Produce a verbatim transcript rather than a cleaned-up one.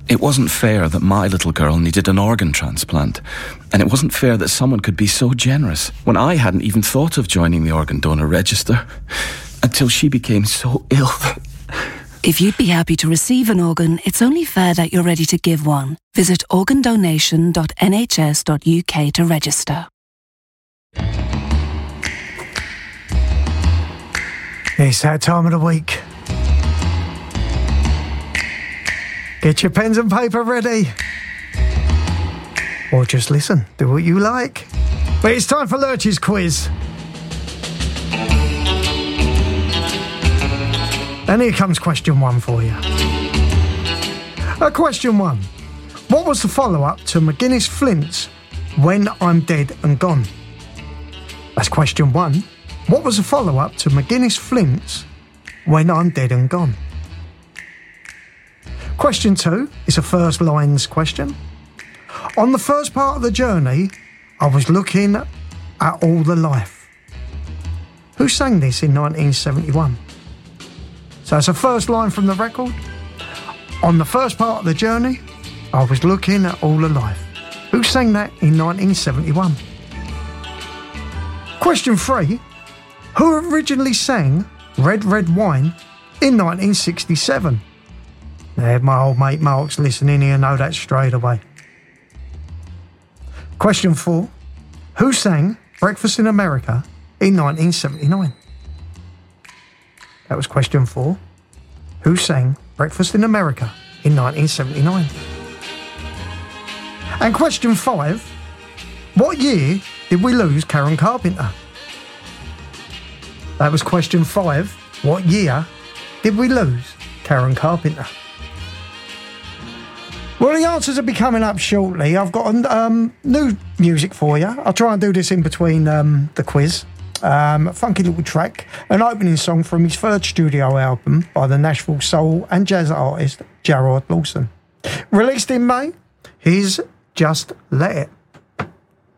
It wasn't fair that my little girl needed an organ transplant, and it wasn't fair that someone could be so generous when I hadn't even thought of joining the organ donor register until she became so ill. If you'd be happy to receive an organ, it's only fair that you're ready to give one. Visit organ donation dot n h s dot u k to register. It's that time of the week. Get your pens and paper ready. Or just listen, do what you like. But it's time for Lurch's quiz. And here comes question one for you. Uh, question one. What was the follow-up to McGuinness Flint's When I'm Dead and Gone? That's question one. What was the follow-up to McGuinness Flint's When I'm Dead and Gone? Question two is a first lines question. On the first part of the journey, I was looking at all the life. Who sang this in nineteen seventy-one? So it's a first line from the record. On the first part of the journey, I was looking at all the life. Who sang that in nineteen seventy-one? Question three. Who originally sang Red Red Wine in nineteen sixty-seven? Now, my old mate Mark's listening here, know that straight away. Question four. Who sang Breakfast in America in nineteen seventy-nine? That was question four. Who sang Breakfast in America in nineteen seventy-nine? And question five. What year did we lose Karen Carpenter? That was question five. What year did we lose Karen Carpenter? Well, the answers will be coming up shortly. I've got um, new music for you. I'll try and do this in between um, the quiz. Um, a funky little track, an opening song from his third studio album by the Nashville soul and jazz artist Jarrod Lawson. Released in May, here's Just Let It.